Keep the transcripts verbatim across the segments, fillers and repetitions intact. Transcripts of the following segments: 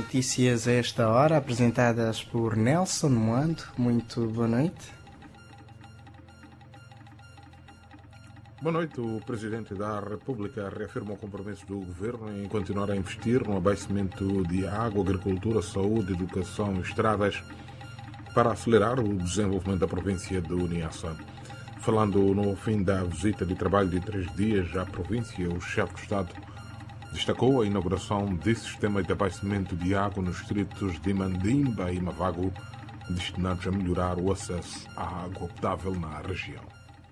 notícias a esta hora, apresentadas por Nelson Moando. Muito boa noite. Boa noite. O Presidente da República reafirma o compromisso do Governo em continuar a investir no abastecimento de água, agricultura, saúde, educação e estradas para acelerar o desenvolvimento da província de Niassa. Falando no fim da visita de trabalho de três dias à província, o chefe de Estado destacou a inauguração de sistemas de abastecimento de água nos distritos de Mandimba e Mavago, destinados a melhorar o acesso à água potável na região.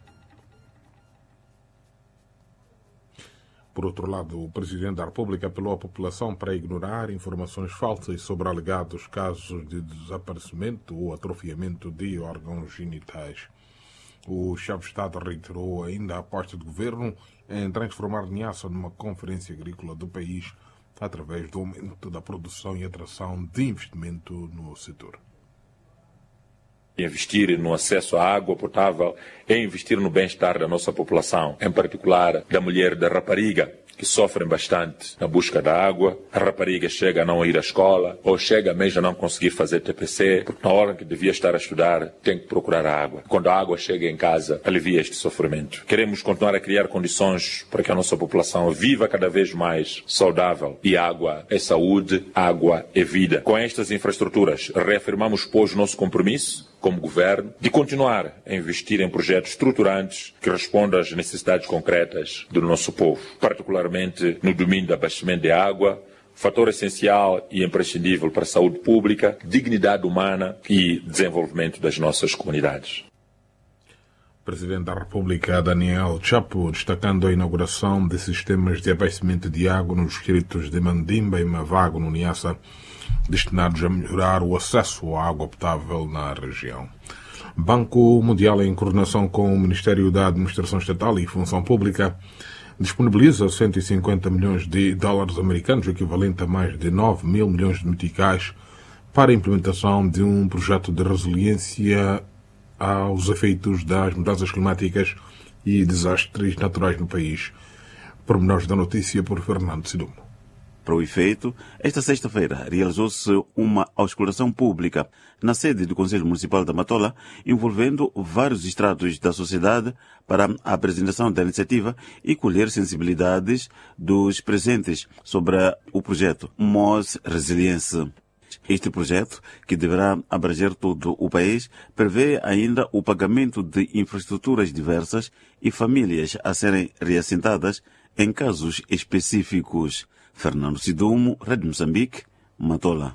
Por outro lado, o Presidente da República apelou à população para ignorar informações falsas sobre alegados casos de desaparecimento ou atrofiamento de órgãos genitais. O chefe de Estado reiterou ainda a aposta do Governo em transformar Niassa numa conferência agrícola do país através do aumento da produção e atração de investimento no setor. Investir no acesso à água potável é investir no bem-estar da nossa população, em particular da mulher da rapariga, que sofrem bastante na busca da água. A rapariga chega a não ir à escola, ou chega mesmo a não conseguir fazer T P C, porque na hora que devia estar a estudar, tem que procurar a água. Quando a água chega em casa, alivia este sofrimento. Queremos continuar a criar condições para que a nossa população viva cada vez mais saudável. E água é saúde, água é vida. Com estas infraestruturas, reafirmamos, pois, o nosso compromisso como Governo, de continuar a investir em projetos estruturantes que respondam às necessidades concretas do nosso povo, particularmente no domínio do abastecimento de água, fator essencial e imprescindível para a saúde pública, dignidade humana e desenvolvimento das nossas comunidades. Presidente da República, Daniel Chapo, destacando a inauguração de sistemas de abastecimento de água nos distritos de Mandimba e Mavago, no Niassa, destinados a melhorar o acesso à água potável na região. Banco Mundial, em coordenação com o Ministério da Administração Estatal e Função Pública, disponibiliza cento e cinquenta milhões de dólares americanos, equivalente a mais de nove mil milhões de meticais, para a implementação de um projeto de resiliência aos efeitos das mudanças climáticas e desastres naturais no país. Pormenores da notícia por Fernando Sidumo. Para o efeito, esta sexta-feira realizou-se uma auscultação pública na sede do Conselho Municipal da Matola, envolvendo vários estratos da sociedade para a apresentação da iniciativa e colher sensibilidades dos presentes sobre o projeto Mos Resiliência. Este projeto, que deverá abranger todo o país, prevê ainda o pagamento de infraestruturas diversas e famílias a serem reassentadas em casos específicos. Fernando Sidumo, Rádio Moçambique, Matola.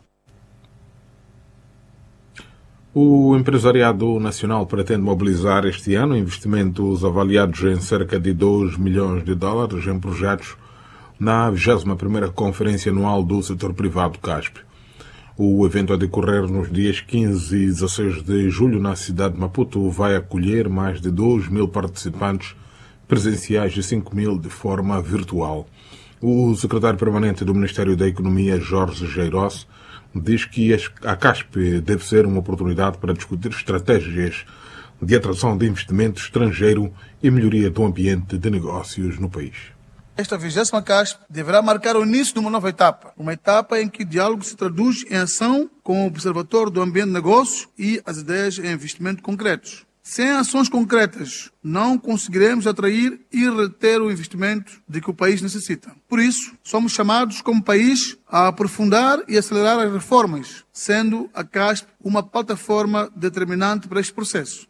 O empresariado nacional pretende mobilizar este ano investimentos avaliados em cerca de dois milhões de dólares em projetos na vigésima primeira Conferência Anual do Setor Privado CASP. O evento a decorrer nos dias quinze e dezasseis de julho na cidade de Maputo vai acolher mais de dois mil participantes presenciais e cinco mil de forma virtual. O secretário permanente do Ministério da Economia, Jorge Geirós, diz que a CASP deve ser uma oportunidade para discutir estratégias de atração de investimento estrangeiro e melhoria do ambiente de negócios no país. Esta vigésima CASP deverá marcar o início de uma nova etapa, uma etapa em que o diálogo se traduz em ação com o Observatório do Ambiente de Negócios e as ideias em investimento concretos. Sem ações concretas, não conseguiremos atrair e reter o investimento de que o país necessita. Por isso, somos chamados como país a aprofundar e acelerar as reformas, sendo a CASP uma plataforma determinante para este processo.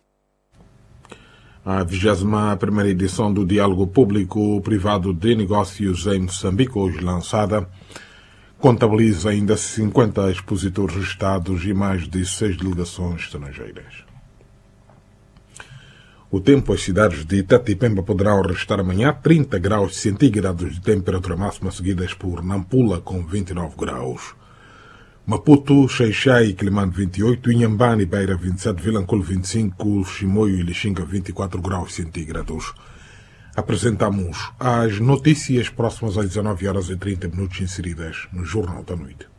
A vigésima primeira edição do Diálogo Público-Privado de Negócios em Moçambique, hoje lançada, contabiliza ainda cinquenta expositores registados e mais de seis delegações estrangeiras. O tempo, as cidades de Tete e Pemba poderão registrar amanhã trinta graus centígrados de temperatura máxima, seguidas por Nampula com vinte e nove graus. Maputo, Xai-Xai e Quelimane vinte e oito, Inhambane e Beira vinte e sete, Vilanculo vinte e cinco, Chimoio e Lixinga vinte e quatro graus centígrados. Apresentamos as notícias próximas às dezanove horas e trinta minutos inseridas no Jornal da Noite.